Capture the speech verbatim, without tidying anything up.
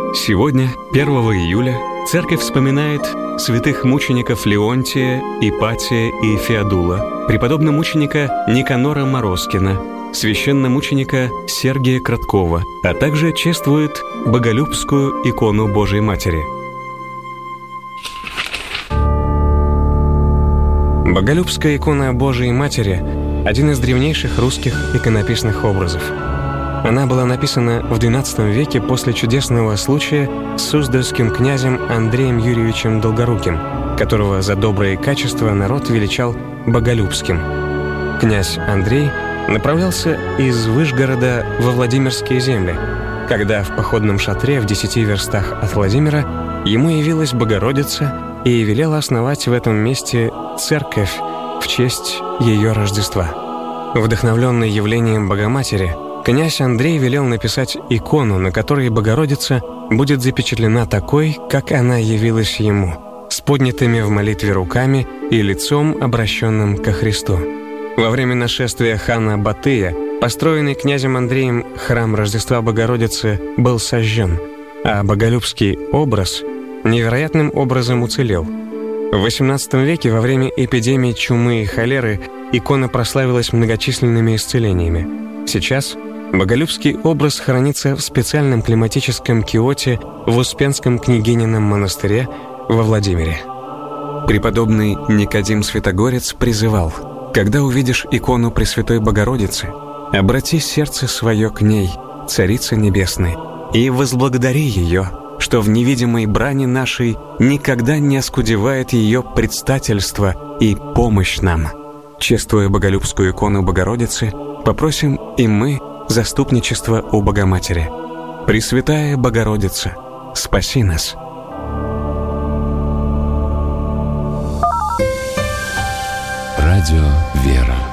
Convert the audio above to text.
Сегодня, первого июля, Церковь вспоминает святых мучеников Леонтия, Ипатия и Феодула, преподобно-мученика Никанора Морозкина, священномученика Сергия Краткова, а также чествует Боголюбскую икону Божией Матери. Боголюбская икона Божией Матери – один из древнейших русских иконописных образов. Она была написана в двенадцатом веке после чудесного случая с суздальским князем Андреем Юрьевичем Долгоруким, которого за добрые качества народ величал Боголюбским. Князь Андрей направлялся из Вышгорода во Владимирские земли, когда в походном шатре в десяти верстах от Владимира ему явилась Богородица и велела основать в этом месте церковь в честь ее Рождества. Вдохновленный явлением Богоматери, князь Андрей велел написать икону, на которой Богородица будет запечатлена такой, как она явилась ему, с поднятыми в молитве руками и лицом, обращенным ко Христу. Во время нашествия хана Батыя, построенный князем Андреем храм Рождества Богородицы был сожжен, а боголюбский образ невероятным образом уцелел. В восемнадцатом веке во время эпидемии чумы и холеры икона прославилась многочисленными исцелениями. Сейчас боголюбский образ хранится в специальном климатическом киоте в Успенском княгинином монастыре во Владимире. Преподобный Никодим Святогорец призывал: «Когда увидишь икону Пресвятой Богородицы, обрати сердце свое к ней, Царице Небесной, и возблагодари ее, что в невидимой брани нашей никогда не оскудевает ее предстательство и помощь нам». Чествуя боголюбскую икону Богородицы, попросим и мы заступничество у Богоматери. Пресвятая Богородица, спаси нас. Радио «Вера».